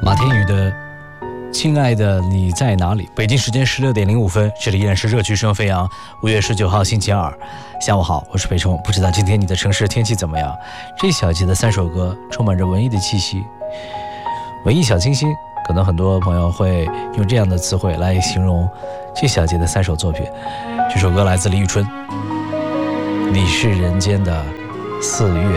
马天宇的亲爱的你在哪里？北京时间16:05，这里依然是热曲声飞扬。5月19号星期二，下午好，我是北冲。不知道今天你的城市天气怎么样？这一小节的3首歌充满着文艺的气息，文艺小清新，可能很多朋友会用这样的词汇来形容这小节的3首作品。这首歌来自李宇春，你是人间的4月。